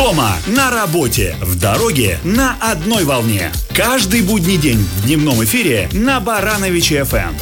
Дома, на работе, в дороге, на одной волне. Каждый будний день в дневном эфире на Барановиче ФМ.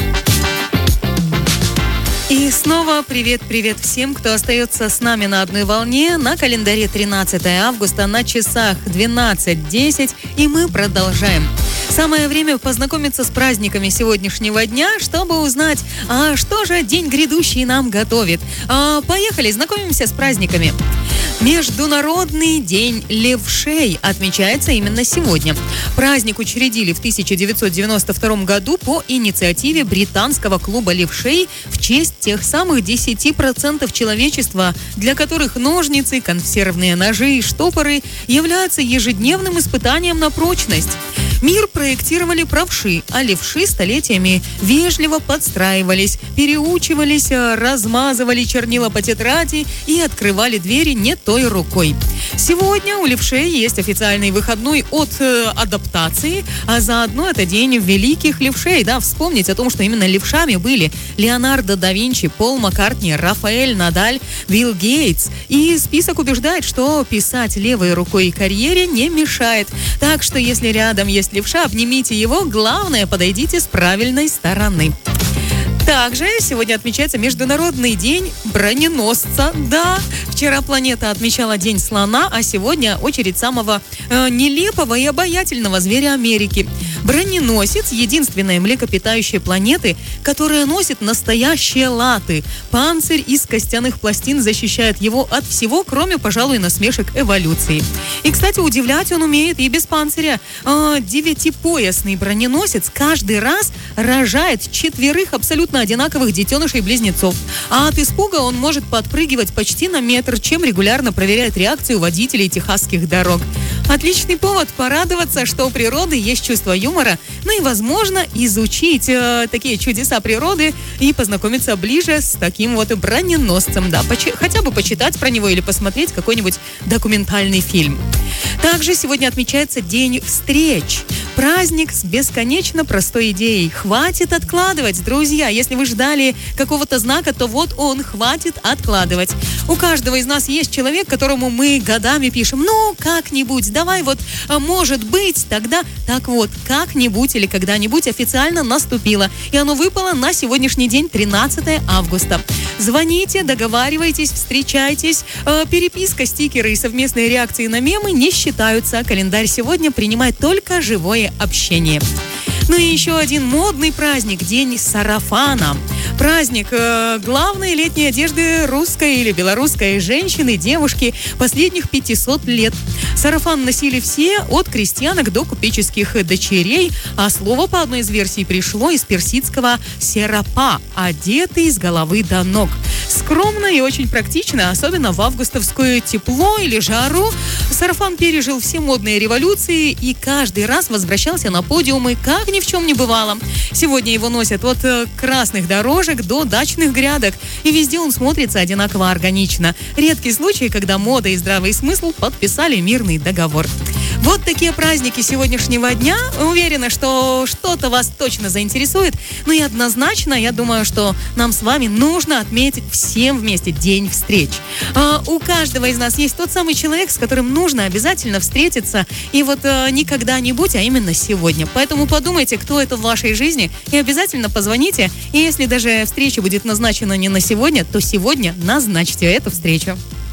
И снова привет всем, кто остается с нами на одной волне. На календаре 13 августа, на часах 12:10, и мы продолжаем. Самое время познакомиться с праздниками сегодняшнего дня, чтобы узнать, что же день грядущий нам готовит. Поехали, знакомимся с праздниками. Международный день левшей отмечается именно сегодня. Праздник учредили в 1992 году по инициативе британского клуба левшей в честь тех самых 10% человечества, для которых ножницы, консервные ножи и штопоры являются ежедневным испытанием на прочность. Мир проектировали правши, а левши столетиями вежливо подстраивались, переучивались, размазывали чернила по тетради и открывали двери не той рукой. Сегодня у левшей есть официальный выходной от адаптации, а заодно это день великих левшей. Да, вспомнить о том, что именно левшами были Леонардо да Винчи, Пол Маккартни, Рафаэль Надаль, Билл Гейтс. И список убеждает, что писать левой рукой карьере не мешает. Так что, если рядом есть левша, обнимите его, главное, подойдите с правильной стороны. Также сегодня отмечается Международный день броненосца. Да, вчера планета отмечала День слона, а сегодня очередь самого нелепого и обаятельного зверя Америки. Броненосец – единственная млекопитающая планеты, которая носит настоящие латы. Панцирь из костяных пластин защищает его от всего, кроме, пожалуй, насмешек эволюции. И, кстати, удивлять он умеет и без панциря. 9-поясный броненосец каждый раз рожает 4 абсолютно одинаковых детенышей-близнецов. А от испуга он может подпрыгивать почти на метр, чем регулярно проверяет реакцию водителей техасских дорог. Отличный повод порадоваться, что у природы есть чувство юмора, ну и, возможно, изучить такие чудеса природы и познакомиться ближе с таким вот броненосцем. Да, хотя бы почитать про него или посмотреть какой-нибудь документальный фильм. Также сегодня отмечается День встреч. Праздник с бесконечно простой идеей. Хватит откладывать, друзья. Если вы ждали какого-то знака, то вот он, хватит откладывать. У каждого из нас есть человек, которому мы годами пишем: ну, как-нибудь, давай вот, может быть, тогда. Так вот, как-нибудь или когда-нибудь официально наступило. И оно выпало на сегодняшний день, 13 августа. Звоните, договаривайтесь, встречайтесь. Переписка, стикеры и совместные реакции на мемы не считаются. Календарь сегодня принимает только живое общение. Ну и еще один модный праздник – День сарафана. Праздник главной летней одежды русской или белорусской женщины, девушки последних 500 лет. Сарафан носили все, от крестьянок до купеческих дочерей, а слово по одной из версий пришло из персидского «серапа» – одетый с головы до ног. Скромно и очень практично, особенно в августовское тепло или жару. Сарафан пережил все модные революции и каждый раз возвращался на подиумы, как ни в чем не бывало. Сегодня его носят от красных дорожек до дачных грядок, и везде он смотрится одинаково органично. Редкий случай, когда мода и здравый смысл подписали мирный договор. Вот такие праздники сегодняшнего дня. Уверена, что что-то вас точно заинтересует. Ну и однозначно, я думаю, что нам с вами нужно отметить всем вместе День встреч. У каждого из нас есть тот самый человек, с которым нужно обязательно встретиться. И вот не когда-нибудь, а именно сегодня. Поэтому подумайте, кто это в вашей жизни, и обязательно позвоните. И если даже встреча будет назначена не на сегодня, то сегодня назначьте эту встречу.